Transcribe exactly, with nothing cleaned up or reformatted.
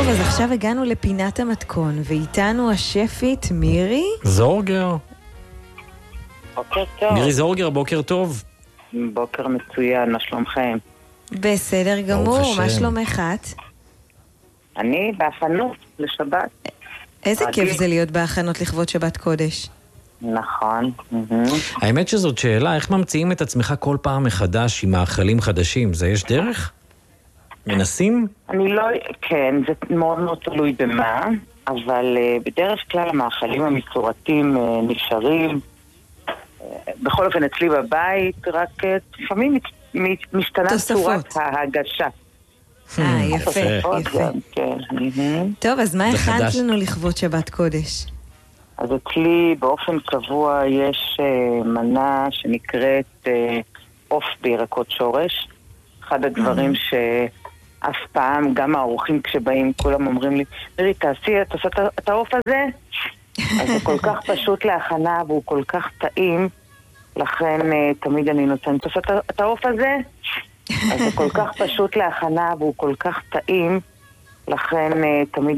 טוב, אז עכשיו הגענו לפינת המתכון, ואיתנו השפית מירי זורגר. בוקר טוב. מירי זורגר, בוקר טוב. בוקר מצוין, מה שלומכם? בסדר גמור, מה שלומך את? אני בהכנות לשבת. איזה כיף זה להיות בהכנות לכבוד שבת קודש. נכון. האמת שזאת שאלה, איך ממציאים את עצמך כל פעם מחדש עם מאכלים חדשים? זה יש דרך? מנסים? אני לא, כן, זה מאוד מאוד תלוי במה, אבל uh, בדרך כלל המאכלים המסורתיים uh, נשארים. Uh, בכל אופן אצלי בבית, רק uh, לפעמים משתנה צורת ההגשה. אה, יפה, יפה. כן. טוב, אז מה הכנת לנו לכבוד שבת קודש? אז אצלי באופן קבוע יש uh, מנה שנקראת עוף uh, בירקות שורש. אחד הדברים ש... אף פעם, גם האורחים כשבאים, כולם אומרים לי, מירי, תעשי, תעשה את העוף הזה? אז זה כל כך פשוט להכנה, והוא כל כך טעים, לכן תמיד אני נותנת, תעשה את העוף הזה? אז זה כל כך פשוט להכנה, והוא כל כך טעים, לכן תמיד